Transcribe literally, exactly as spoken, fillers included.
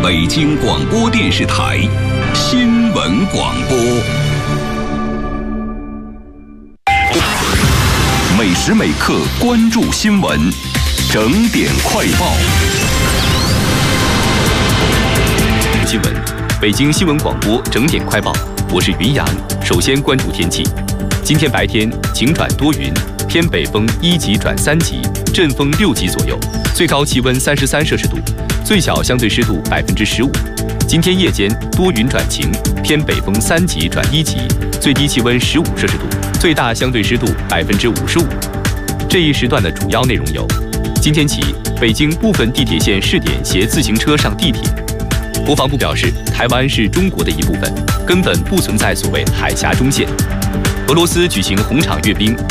北京广播电视台新闻广播。每时每刻关注新闻，整点快报。新闻，北京新闻广播整点快报，我是云阳。首先关注天气，今天白天晴转多云，偏北风一级转三级，阵风六级左右，最高气温三十三摄氏度，最小相对湿度百分之十五。今天夜间多云转晴，偏北风三级转一级，最低气温十五摄氏度，最大相对湿度百分之五十五。这一时段的主要内容有：今天起，北京部分地铁线试点携自行车上地铁。国防部表示，台湾是中国的一部分，根本不存在所谓海峡中线。俄罗斯举行红场阅兵。